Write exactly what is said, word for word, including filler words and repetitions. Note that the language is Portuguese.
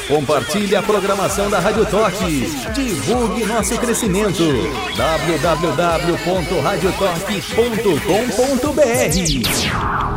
Compartilhe a programação da Rádio Toque. Divulgue nosso crescimento. w w w ponto rádio toque ponto com ponto b r